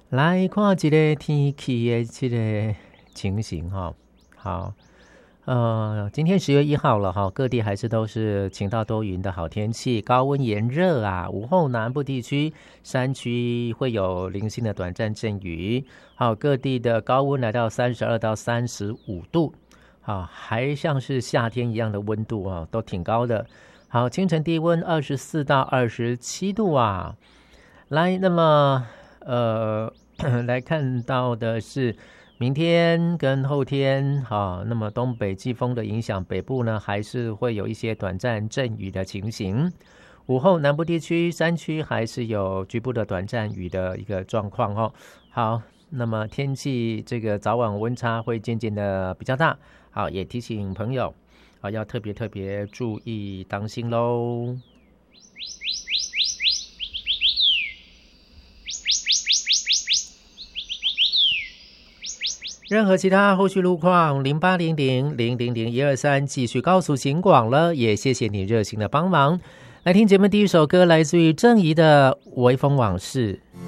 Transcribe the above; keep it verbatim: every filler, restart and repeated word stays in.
来看这个天气的这个情形哈。好，呃，今天十月一号了哈，各地还是都是晴到多云的好天气，高温炎热啊。午后南部地区山区会有零星的短暂阵雨，好，各地的高温来到三十二到三十五度，好，还像是夏天一样的温度啊，都挺高的。好，清晨低温二十四到二十七度啊。来，那么呃，来看到的是明天跟后天，好，那么东北季风的影响，北部呢还是会有一些短暂阵雨的情形。午后南部地区山区还是有局部的短暂雨的一个状况哦。好，那么天气这个早晚温差会渐渐的比较大，好，也提醒朋友啊要特别特别注意当心喽。任何其他后续路况，零八零零零零零一二三继续告诉警广了，也谢谢你热心的帮忙。来听节目第一首歌，来自于郑怡的《微风往事》。